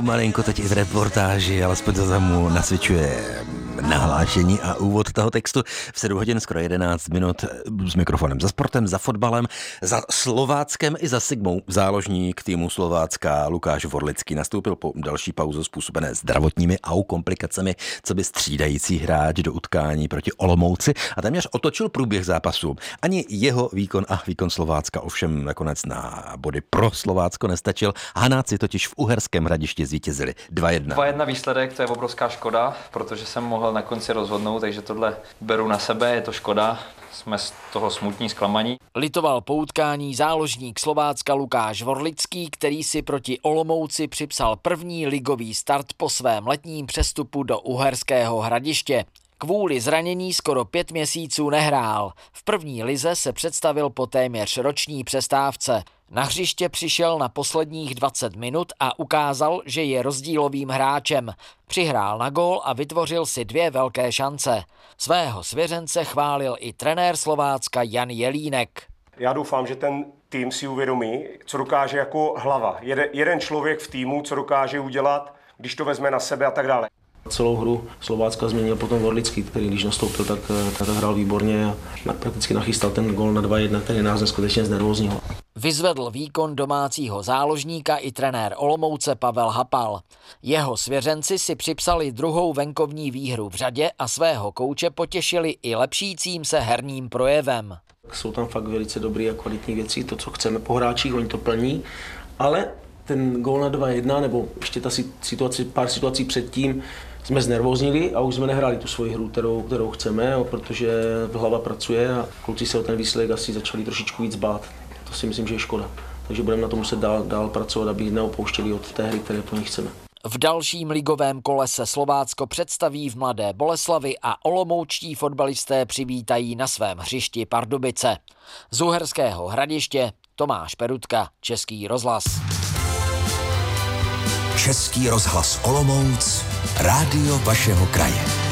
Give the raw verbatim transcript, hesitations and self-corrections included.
malinko teď i v reportáži, alespoň to tam mu nasvědčuje nahlášení a úvod toho textu. V sedm hodin skoro jedenáct minut s mikrofonem za sportem, za fotbalem, za Slováckem i za Sigmou. Záložník týmu Slovácka Lukáš Vorlický nastoupil po další pauzu způsobené zdravotními au komplikacemi, co by střídající hráč do utkání proti Olomouci a téměř otočil průběh zápasu. Ani jeho výkon a výkon Slovácka ovšem nakonec na body pro Slovácko nestačil. Hanáci totiž v Uherském Hradišti zvítězili dva jedna. dva jedna výsledek, to je obrovská škoda, protože jsem mohl na konci rozhodnout, takže tohle beru na sebe, je to škoda. Jsme z toho smutní, zklamaní. Litoval po utkání záložník Slovácka Lukáš Vorlický, který si proti Olomouci připsal první ligový start po svém letním přestupu do Uherského Hradiště. Kvůli zranění skoro pět měsíců nehrál. V první lize se představil po téměř roční přestávce. Na hřiště přišel na posledních dvacet minut a ukázal, že je rozdílovým hráčem. Přihrál na gól a vytvořil si dvě velké šance. Svého svěřence chválil i trenér Slovácka Jan Jelínek. Já doufám, že ten tým si uvědomí, co dokáže jako hlava. Jeden, jeden člověk v týmu, co dokáže udělat, když to vezme na sebe a tak dále. Celou hru Slovácka změnil potom Vorlický, který když nastoupil, tak, tak hrál výborně a prakticky nachystal ten gól na dva jedna, který nás neskutečně znervóznil. Vyzvedl výkon domácího záložníka i trenér Olomouce Pavel Hapal. Jeho svěřenci si připsali druhou venkovní výhru v řadě a svého kouče potěšili i lepšícím se herním projevem. Jsou tam fakt velice dobré a kvalitní věci, to, co chceme po hráčích, oni to plní, ale ten gól na dva jedna, nebo ještě ta situace, pár situací předtím, jsme znervóznili a už jsme nehráli tu svoji hru, kterou, kterou chceme, protože hlava pracuje a kluci se o ten výsledek asi začali trošičku víc bát. To si myslím, že je škoda. Takže budeme na to muset dál, dál pracovat, aby neopouštěli od té hry, které po nich chceme. V dalším ligovém kole se Slovácko představí v Mladé Boleslavi a olomoučtí fotbalisté přivítají na svém hřišti Pardubice. Z Uherského Hradiště Tomáš Perutka, Český rozhlas. Český rozhlas Olomouc, rádio vašeho kraje.